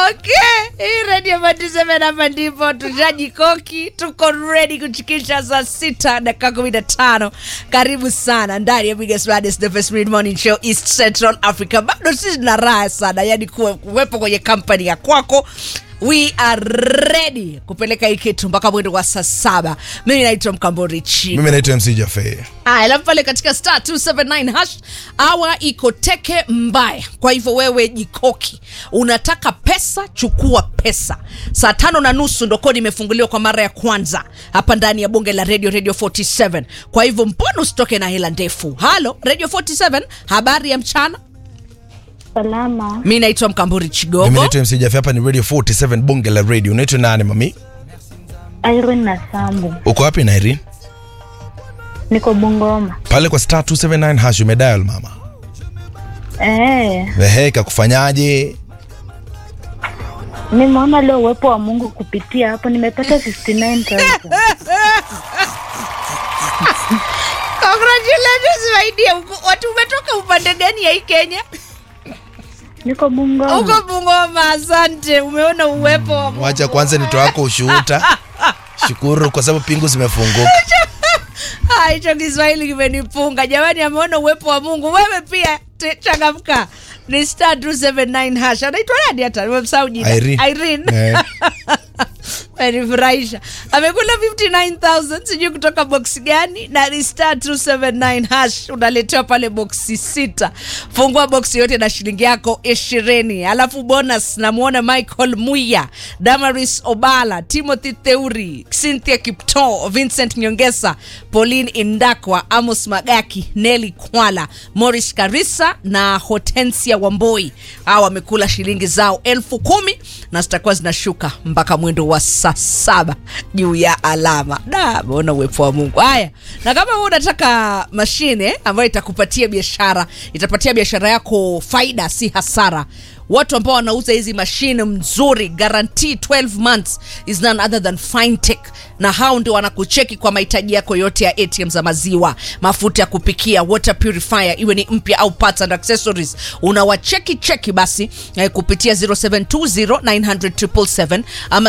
Okay, hii Radio Matiseme hapa ndipo tujajikoki, tuko ready kuchikisha saa 6:15. Karibu sana ndani ya biggest baddest the first mid morning show East Central Africa. Bado sisi na raha sana, yani kuwepo kwenye company ya kwako. We are ready kupeleka hii kitu mpaka mwendo wa saa 7. Mimi naitwa Mkambori Chigo. Mimi naitwa MC Jaffe. Alafu pale katika star 279 hash awa iko teke mbaya. Kwa hivyo wewe jikoki. Unataka pesa, chukua pesa. Saa 5:30 ndo kodi imefunguliwa kwa mara ya kwanza hapa ndani ya bonge la Radio 47. Kwa hivyo mbona usitoke na hela ndefu? Halo Radio 47, habari ya mchana? Salama. Mimi naitwa Mkambori Chigogo. Mimi naitwa MC Jaffe, hapa ni Radio 47 bonge la radio. Unaitwa nani mami? Irene na Sambu. Uko wapi na Irene? Niko Bungoma. Pale kwa star 279 hash umedial mama. Wehe kakufanyaje? Nimeona leo uwepo wa Mungu kupitia hapo, nimepata 69,000. Congratulations my dear. Watu umetoka upande gani ya hii Kenya? Niko Bungoma. Uko Bungoma, asante. Umeona uwepo wa Mungu. Wacha kwanza nitoa wako ushuhuda. Shukuru kwa sababu pingu zimefunguka. Hicho Kiswahili kimenipunga. Jamani, ameona uwepo wa Mungu. Wewe pia changamka. Ni star 279 hash. Anaitwa nani hata? Nimemsahau jina. Irene. Anifurahisha. Amekula 59,000 sijui kutoka box gani, na ni star 279 hash. Unaletewa pale boxi 6. Fungua boxi yote na shilingi yako 20. Alafu bonus namuona Michael Muya, Damaris Obala, Timothy Theuri, Cynthia Kipto, Vincent Nyongesa, Pauline Indakwa, Amos Magaki, Nelly Kwala, Morris Karisa na Hortensia Wamboi. Hao wamekula shilingi zao 10,000 na zitakuwa zinashuka mpaka mwendo wa saa 7 juu ya alama. Mbona uwepo wa Mungu. Haya, na kama wewe unataka mashine ambayo itakupatia biashara, itapatia biashara yako faida si hasara. Watu ambao wanauza hizi mashine mzuri, guarantee 12 months is none other than Fintech. Na hao ndio wanakucheki kwa mahitaji yako yote ya ATM za maziwa, mafuta ya kupikia, water purifier, iwe ni mpya au parts and accessories. Unawacheki basi kupitia 0720900777 ama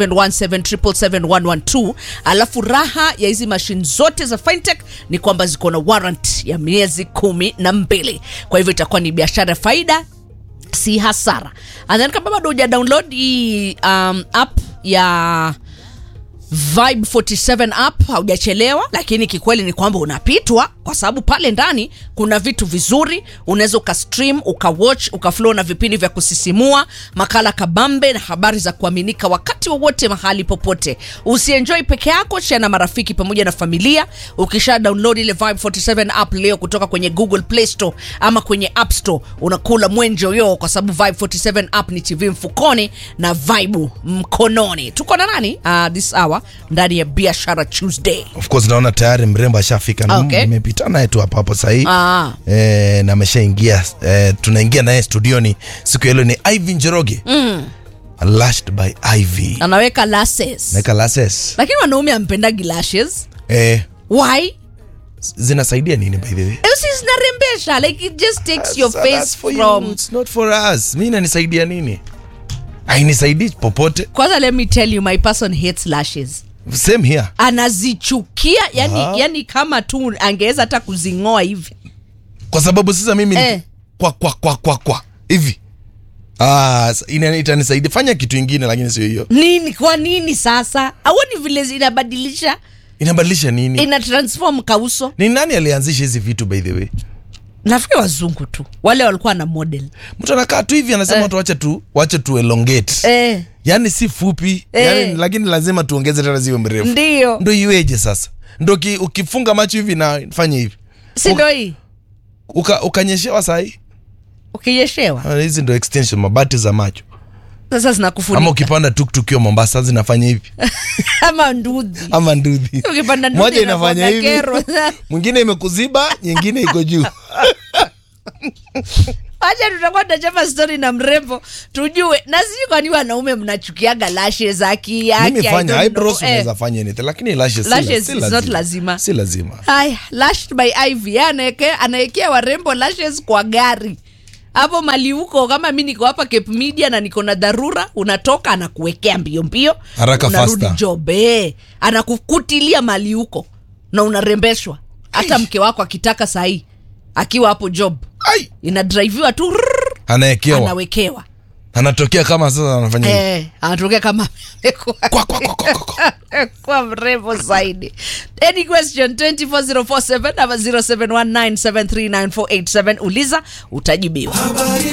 0717771112. Alafu raha ya hizi mashine zote za Fintech ni kwamba ziko na warranty ya miezi 12. Kwa hivyo itakuwa ni biashara faida si hasara. And then kama bado huja download hii app ya Vibe 47 app, haujachelewa. Lakini kikweli ni kwamba unapitwa, kwa sababu pale ndani kuna vitu vizuri. Unaweza ukastream, ukawatch, ukaflow na vipindi vya kusisimua, makala kabambe na habari za kuaminika wakati wowote mahali popote. Usienjoy peke yako, share na marafiki pamoja na familia. Ukisha download ile Vibe 47 app leo kutoka kwenye Google Play Store ama kwenye App Store, unakula mwenjo yo, kwa sababu Vibe 47 app ni TV mfukoni na Vibe mkononi. Tuko na nani this hour ndani ya Biashara Tuesday? Of course naona tayari mrembo ashafika na nimepita naye tu hapo sahi. Na ameshaingia, tunaingia naye studioni siku ile. Ni Ivy Njoroge. Lashed by Ivy. Anaweka lashes. Lakini wanaume ampendagi lashes. Why? Zinasaidia nini by the way? Zinarembesha, like it just takes your face from. It's not for us. Mimi inanisaidia nini? Hainisaidii popote. Kwanza let me tell you, my person hates lashes. Same here. Anazichukia, yani kama tu angeweza hata kuzingoa hivi. Kwa sababu sasa mimi kwa hivi. Itanisaidia fanya kitu kingine, lakini sio hiyo. Nini? Kwa nini sasa? Hauoni vile inabadilisha? Inabadilisha nini? Ina transform kauso. Ni nani alianzisha hizi vitu by the way? Nafikiri wazungu tu. Wale walikuwa na model. Mtu anakaa tu hivi anasema watu wacha tu elongate. Yani si fupi, yani lakini lazima tuongeze tena ziwe mrefu. Ndio iweje sasa? Ndio ukifunga macho hivi na fanya hivi. Si ndio hii? Ukanyeshewa sahi. Ukinyeshewa. Hizi ndio extension mabati za macho. Sasa zinakufunika. Ama ukipanda tuktuk yo Mombasa zinafanya hivi. Ama ndudhi. Ukipanda ndudhi moja inafanya hivi. Mwingine imekuziba, nyingine iko juu. Acha tutakuwa tunachapa story na mrembo tujue. Na sisi kwa nini wanaume mnachukiaga lashes zaki yake? Mimi fanya eyebrows unaweza fanya anything, lakini lashes si not lazima. Si lazima. Haya, lashed by Ivy anaekea warembo lashes kwa gari. hapo mali huko. Kama mimi niko hapa Cape Media na niko na dharura, unatoka anakuwekea mbio mbio, haraka, unarudi faster job, anakukutilia mali huko na unarembeshwa. Hata mke wako akitaka sahi akiwa hapo job, inadriviwa tu, anawekewa, anatokea kama sasa anafanya anatokea kama kwa mrembo zaidi. Any question 24047 ama 0719739487, uliza utajibiwa.